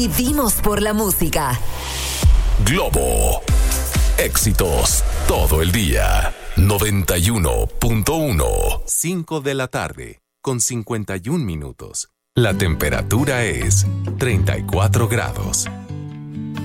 Vivimos por la música. Globo. Éxitos todo el día. 91.1. 5 de la tarde, con 51 minutos. La temperatura es 34 grados.